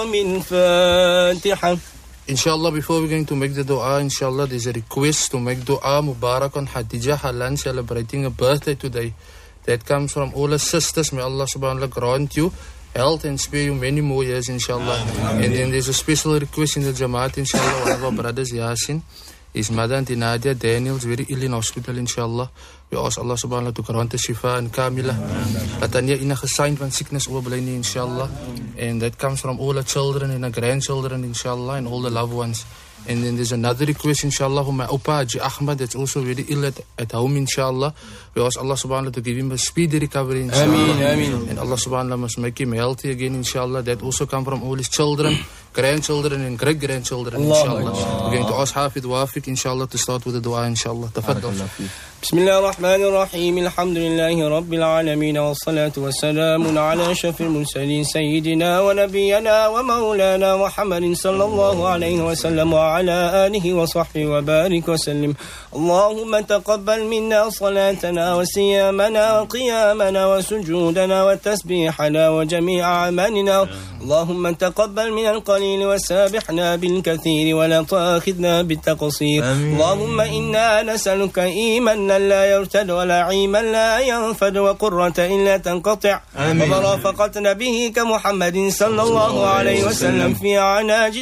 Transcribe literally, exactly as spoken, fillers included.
من فاتحة. Inshallah, before we're going to make the dua, inshallah, there's a request to make dua Mubarak on Khadija Halan celebrating a birthday today. That comes from all the sisters. May Allah subhanahu wa ta'ala grant you health and spare you many more years, inshallah. Amen. And then there's a special request in the Jamaat, inshallah. One of our brothers, Yasin, his mother, Auntie Nadia Daniels, very ill in hospital, inshallah. We ask Allah subhanahu wa ta'ala to grant the shifa and kamila. Dat dan nie enige sign van sickness oorbly nie, inshallah. And that comes from all the children and the grandchildren, inshallah, and all the loved ones. And then there's another request, inshallah, for my Opa Haji Ahmad, that's also very ill at, at home, inshallah. We ask Allah subhanahu wa ta'ala to give him a speedy recovery, inshallah. Ameen, ameen. And Allah subhanahu wa ta'ala must make him healthy again, inshallah. That also come from all his children, grandchildren, and great-grandchildren, inshallah. Allah. We're going to ask Hafid Wafiq, inshallah, to start with the dua, inshallah. Tafaddal. بسم الله الرحمن الرحيم الحمد لله رب العالمين والصلاة والسلام على أشرف المرسلين سيدنا ونبينا ومولانا محمد صلى الله عليه وسلم وعلى آله وصحبه وبارك وسلم. اللهم تقبل منا صلاتنا وصيامنا وقيامنا وسجودنا وتسبيحنا وجميع أعمالنا. اللهم تقبل من القليل وسابحنا بالكثير ولا تؤاخذنا بالتقصير. اللهم إنا نسألك إيمانا لا يرتد ولا عيما لا ينفد وقرة إلا تنقطع ومرافقة نبيك محمد صلى الله عليه وسلم في عناج